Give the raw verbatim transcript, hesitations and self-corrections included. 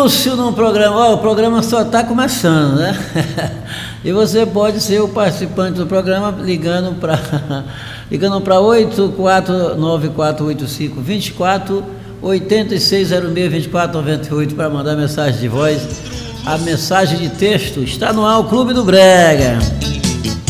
Lúcio no programa. Ó, o programa só está começando, né? E você pode ser o participante do programa ligando para ligando para oito quatro nove quatro oito cinco dois quatro oito seis zero seis dois quatro nove oito para mandar mensagem de voz. A mensagem de texto está no ar, o Clube do Brega.